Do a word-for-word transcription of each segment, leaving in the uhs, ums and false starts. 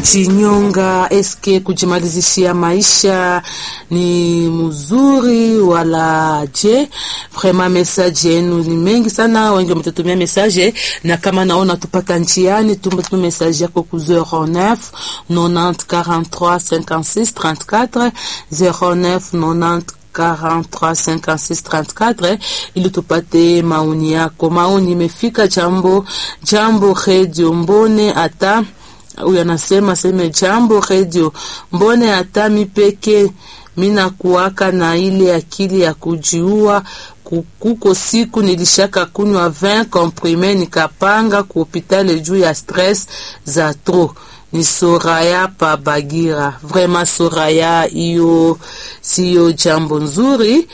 kujinyonga, eske kujimalizishia maisha ni mzuri wala je? Vraiment message yenu ni mengi sana, wengi mtutumia message, na kama naona tupata njiani tumtume message yako ku zero neuf nonante quarante-trois cinquante-six trente-quatre zero neuf nonante quarante-trois cinquante-six trente-quatre ili tupate maoni yako. Maoni imefika. Jambo jambo Radio Mbone ata huyu anasema seme jambo Radio Mbone ata mipeke mina kuwaka na ile akili ya kujiua. Kuko siku nilishaka kunywa vingt comprime nikapanga ku hospitali juu ya stress za trop. Ni Soraya pa Bagira. Vraiment Soraya, iyo siyo jambo nzuri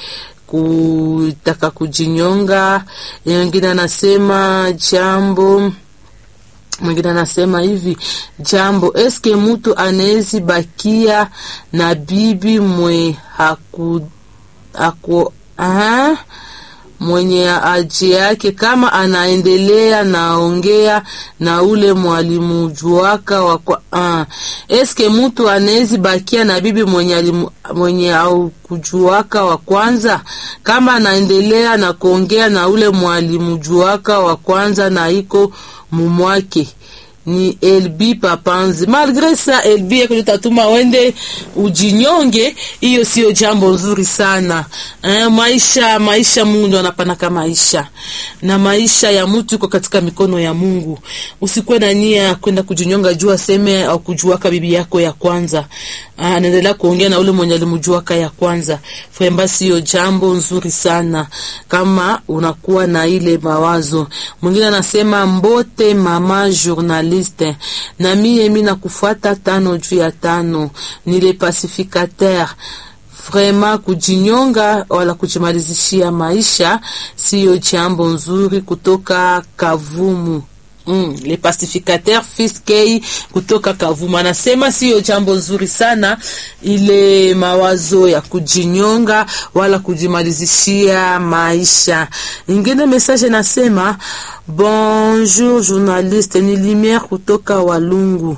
kutaka kujinyonga. Mwingine anasema jambo mwingine anasema hivi, jambo eske mtu anezi bakia na bibi mwe haku haku aha mwenye aje yake kama anaendelea naongea na ule mwalimu juaka wakwa ah eske mtu anezi bakia na bibi mwenye alimu, mwenye au kujuaka wa kwanza kama anaendelea na kuongea na ule mwalimu juaka wa kwanza na iko mumwake? Ni Elbi Papanzi. Malgré ça Elbi yako tutatuma wende ujinyonge, hiyo sio jambo nzuri sana. Eh, maisha maisha Mungu anapanaka maisha. Na maisha ya mtu iko katika mikono ya Mungu. Usikwe na nia kwenda kujinyonga jua seme au kujuaka bibi yako ya kwanza. Ah, anaendelea kuongea na ule mwenye alimjuaka ya kwanza. Fremba sio jambo nzuri sana kama unakuwa na ile mawazo. Mwingine anasema mbote mama journaliste na mie mina kufuata tano juu ya tano ni le pacificateur. Vraiment kujinyonga wala kujimalizishia maisha siyo jambo nzuri. Kutoka Kavumu. Mm, le pacificateur Fiskei kutoka Kavumu anasema siyo jambo nzuri sana ile mawazo ya kujinyonga wala kujimalizishia maisha. Ingine message nasema bonjour journaliste, ni Lumiere kutoka Walungu.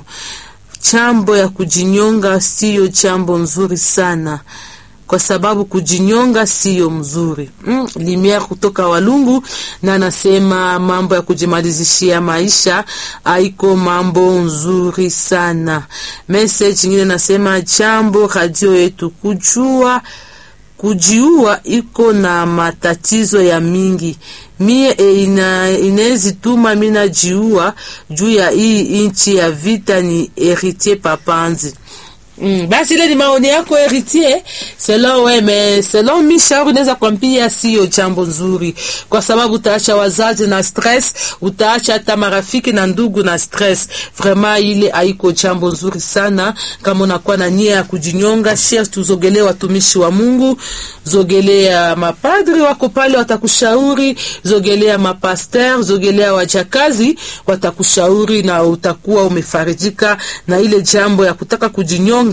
Jambo ya kujinyonga siyo jambo nzuri sana kwa sababu kujinyonga siyo mzuri. Mm, Lumiere kutoka Walungu na anasema mambo ya kujimalizishia maisha haiko mambo nzuri sana. Message nyingine nasema jambo radio yetu kujua kujiua iko na matatizo ya mingi. Mie e ina inezi tuma mina jiua juu ya hii inchi ya vita. Ni Héritier Papanzi. Mm, basi ile ni maoni yako Héritier. Selon we me selon Misha unaweza kwambia sio jambo nzuri kwa sababu utaacha wazazi na stress, utaacha hata marafiki na ndugu na stress. Vraiment ile haiko jambo nzuri sana. Kama unakuwa na nia ya kujinyonga, share tuzogelee watumishi wa Mungu, zogelea mapadri wako pale watakushauri, zogelea mapasteur, zogelea wajakazi watakushauri na utakuwa umefarijika na ile jambo ya kutaka kujinyonga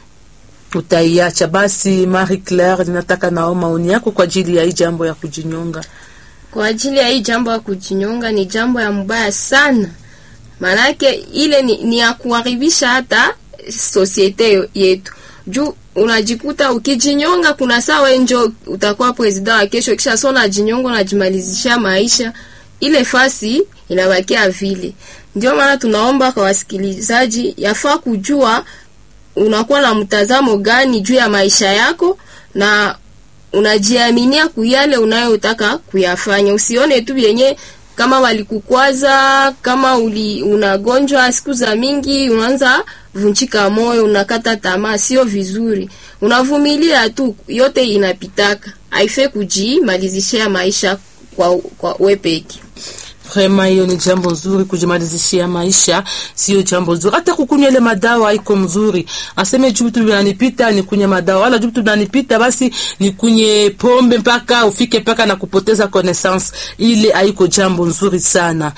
utaiacha. Basi Marie Claire, ninataka nao maoni yako kwa ajili ya hii jambo ya kujinyonga. Kwa ajili ya hii jambo ya kujinyonga ni jambo ya mbaya sana. Manake ile ni, ni ya kuharibisha hata societe yetu. Juu unajikuta ukijinyonga kuna sawa enjo utakuwa president wa kesho, kisha sona jinyongo na jimalizisha maisha, ile fasi inabakia vile. Ndio maana tunaomba kwa wasikilizaji yafaa kujua unakuwa na mtazamo gani juu ya maisha yako na unajiaminia kuyale unayotaka kuyafanya. Usione tu yenye kama walikukwaza, kama uli unagonjwa siku za mingi unaanza vunjika moyo, unakata tamaa. Sio vizuri. Unavumilia tu, yote inapitaka. Haife kujimalizishia maisha kwa kwa wepeki. Vraiment hiyo ni jambo nzuri. Kujimalizishia maisha sio jambo nzuri. Hata kukunywa ile madawa haiko mzuri. Aseme juu tu binanipita ni kunywa madawa, wala juu tu binanipita basi ni kunye pombe mpaka ufike mpaka na kupoteza connaissance. Ile haiko jambo nzuri sana.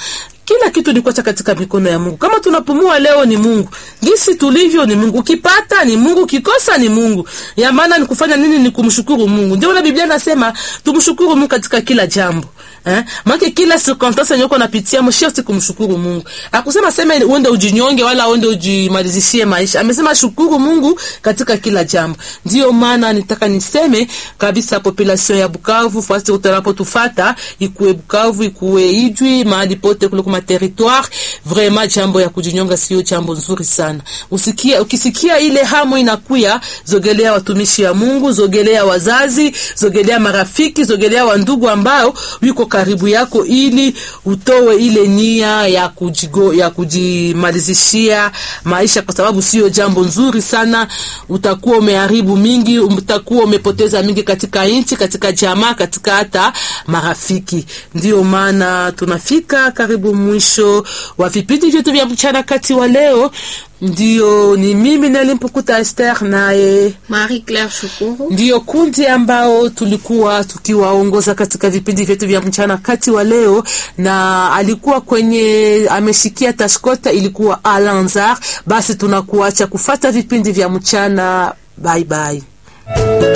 kila kitu ni kuacha katika mikono ya Mungu. Kama tunapumua leo ni Mungu, gisi tulivyo ni Mungu, ukipata ni Mungu, ukikosa ni Mungu. Ya maana ni kufanya nini? Ni kumshukuru Mungu. Ndio na Biblia nasema tumshukuru Mungu katika kila jambo. Eh? Maana kila circumstance yako napitia mshirti kumshukuru Mungu. Hakusema sema uende ujinyonge wala uende ujimalizishie maisha. Amesema shukuru Mungu katika kila jambo. Ndio maana nitaka niseme kabisa population ya Bukavu, fasi utanapotufata, ikuwe Bukavu, ikuwe Ijwi, mahali pote kule kwa territoire, vraiment jambo ya kujinyonga sio jambo nzuri sana. Usikia ukisikia ile hamu inakuya, zogelea watumishi ya Mungu, zogelea wazazi, zogelea marafiki, zogelea wandugu ambao wiko karibu yako, ili utowe ile nia ya kujigo ya kujimalizishia maisha, kwa sababu sio jambo nzuri sana. Utakuwa umeharibu mingi, utakuwa umepoteza mingi katika nchi, katika jamaa, katika hata marafiki. Ndio maana tunafika karibu mwisho wa vipindi vyetu vya mchana kati wa leo. Ndio ni mimi Nalimpukuta Esther naye Marie Claire Shukuru, ndio kundi ambao tulikuwa tukiwaongoza katika vipindi vyetu vya mchana kati wa leo, na alikuwa kwenye ameshikia tashkota ilikuwa Alanzar. Basi tunakuacha kufata vipindi vya mchana. Bye bye.